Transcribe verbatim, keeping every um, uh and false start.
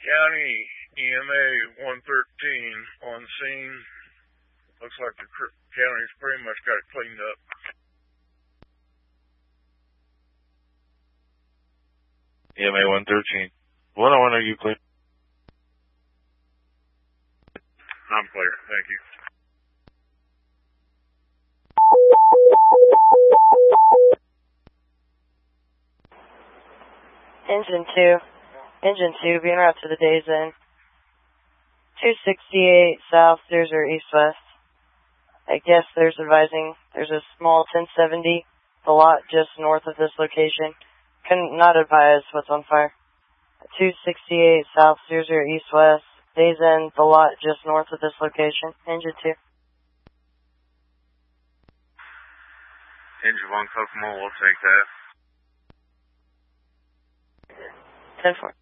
County E M A one thirteen on scene. Looks like the county's pretty much got it cleaned up. E M A one thirteen. one oh one, are you clear? I'm clear, thank you. Engine two. Engine two, being route to the Days Inn. two sixty-eight south, there's or east-west. I guess there's advising there's a small ten seventy, the lot just north of this location. Can not advise what's on fire. two sixty-eight south, there's or east-west. Days Inn, the lot just north of this location. Engine two. Engine one, Kokomo, we'll take that. ten four.